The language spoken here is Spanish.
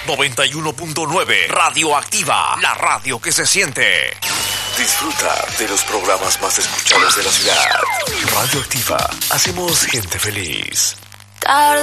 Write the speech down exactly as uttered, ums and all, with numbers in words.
noventa y uno punto nueve Radioactiva, la radio que se siente. Disfruta de los programas más escuchados de la ciudad. Radioactiva, hacemos gente feliz.